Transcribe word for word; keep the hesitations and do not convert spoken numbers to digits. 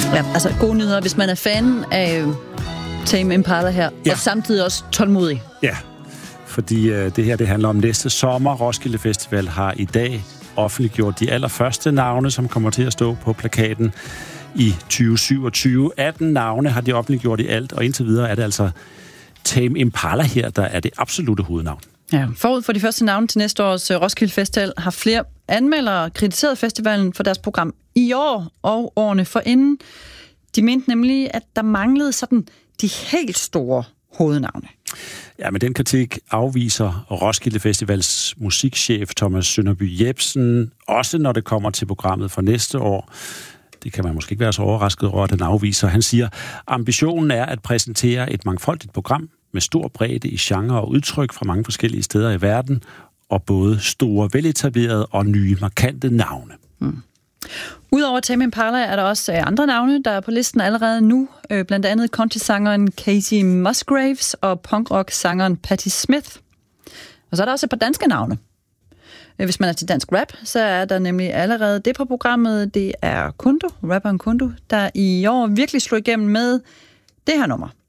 Ja, altså gode nyheder, hvis man er fan af Tame Impala her, ja. Og samtidig også tålmodig. Ja, fordi øh, det her det handler om næste sommer. Roskilde Festival har i dag offentliggjort de allerførste navne, som kommer til at stå på plakaten i tyve syvogtyve. atten navne har de offentliggjort i alt, og indtil videre er det altså Tame Impala her, der er det absolutte hovednavn. Ja, forud for de første navne til næste års Roskilde Festival har flere anmeldere kritiseret festivalen for deres program i år og årene forinden. De mente nemlig, at der manglede sådan de helt store hovednavne. Ja, men den kritik afviser Roskilde Festivals musikchef Thomas Sønderby Jebsen, også når det kommer til programmet for næste år. Det kan man måske ikke være så overrasket over, at den afviser. Han siger, ambitionen er at præsentere et mangfoldigt program med stor bredde i genre og udtryk fra mange forskellige steder i verden, og både store, veletablerede og nye, markante navne. Mm. Udover Tame Impala er der også andre navne, der er på listen allerede nu. Blandt andet country-sangeren Casey Musgraves og punk-rock-sangeren Patti Smith. Og så er der også et par danske navne. Hvis man er til dansk rap, så er der nemlig allerede det på programmet. Det er Kundo, rapperen Kundo, der i år virkelig slog igennem med det her nummer.